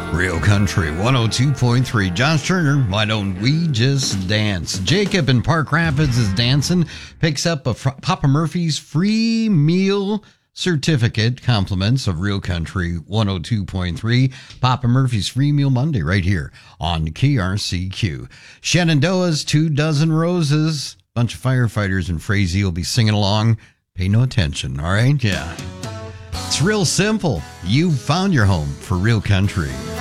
Real Country 102.3. Josh Turner, why don't we just dance? Jacob in Park Rapids is dancing, picks up a Papa Murphy's free meal certificate, compliments of Real Country 102.3. Papa Murphy's Free Meal Monday right here on KRCQ. Shenandoah's 2 Dozen Roses. Bunch of firefighters in Frazee will be singing along. Pay no attention, all right? Yeah. It's real simple. You've found your home for Real Country.